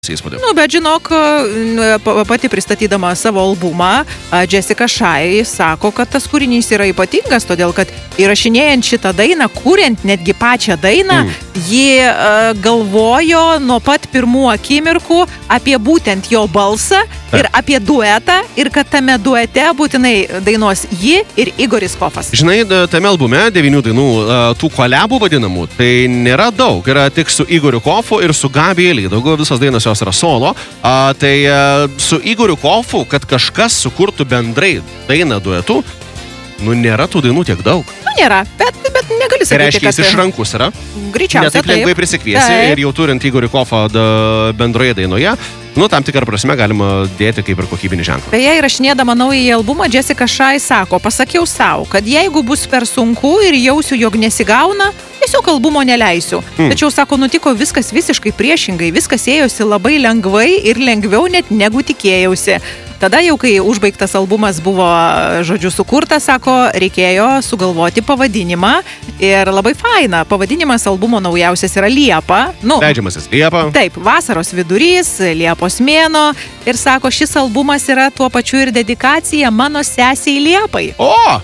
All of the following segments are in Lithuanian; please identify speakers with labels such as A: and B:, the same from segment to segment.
A: įspūdį.
B: Bet žinok, pati pristatydama savo albumą, Jessica Shy sako, kad tas kūrinys yra ypatingas, todėl kad įrašinėjant šitą dainą, kuriant netgi pačią dainą, ji galvojo nuo pat pirmų akimirkų apie būtent jo balsą ir apie duetą, ir kad tame duete būtinai dainuos ji ir Igoris Kofas.
A: Žinai, tame albume 9 dainų tų kolabų vadinamų, tai nėra daug, yra tik su Igoriu Kofu ir su Gabrielį, daugiau visos dainos jos yra solo, tai su Igoriu Kofu, kad kažkas sukurtų bendrai dainą duetu, nėra tų dainų tiek daug.
B: Nėra, bet negali sakyti,
A: tai reiškia, jis išrankus yra.
B: Greičiausiai
A: taip. Netaip lengvai prisikviesi ir jau turint Igorį Kofą bendroje dainoje, tam tikrą prasme galima dėti kaip ir kokybinį ženklą.
B: Beje, įrašinėdama naująjį albumą, Jessica Shy sako, pasakiau savo, kad jeigu bus per sunku ir jausiu, jog nesigauna, tiesiog albumo neleisiu. Tačiau, sako, nutiko viskas visiškai priešingai, viskas ėjosi labai lengvai ir lengviau net negu tikėjausi. Tada jau, kai užbaigtas albumas buvo, žodžiu, sukurtas, sako, reikėjo sugalvoti pavadinimą ir labai faina. Pavadinimas albumo naujausias yra Liepa.
A: Leidžiamasis Liepa.
B: Taip, vasaros vidurys, Liepos mėnuo. Ir sako, šis albumas yra tuo pačiu ir dedikacija mano sesiai Liepai.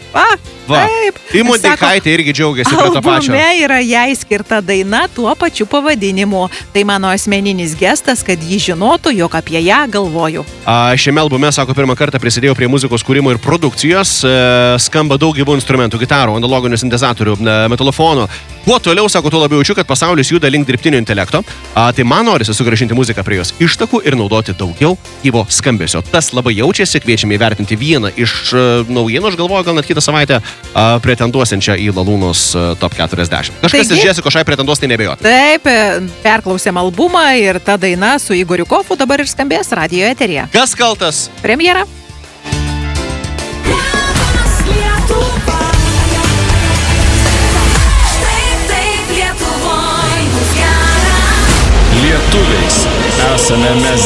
B: Taip.
A: Imundikaitė irgi džiaugiasi prie to pačio.
B: Albume yra jai skirta daina tuo pačiu pavadinimu. Tai mano asmeninis gestas, kad ji žinotų, jog apie ją galvoju.
A: Šiame albume, sako, pirmą kartą prisidėjau prie muzikos kūrimo ir produkcijos. Skamba daug gyvų instrumentų, gitarų, analoginių sintezatorių, metalofonų. Kuo toliau, sako, tuo labiau jaučiu, kad pasaulis juda link dirbtinio intelekto. Tai man norisi sugrąžinti muziką prie jos ištakų ir naudoti daugiau gyvo skambesio. Tas labai jaučiasi, kviečiame įvertinti vieną iš naujienų, aš galvoju, gal net kitą savaitę pretenduosiančią į Lalūnos top 40. Kažkas iš Jessica Shy pretenduos, tai nebejoti.
B: Taip, perklausėm albumą ir ta daina su Igoriu Kofu dabar ir skambės radijo eteryje.
A: Kas kaltas?
B: Premjera.
C: Lietuviais esame mes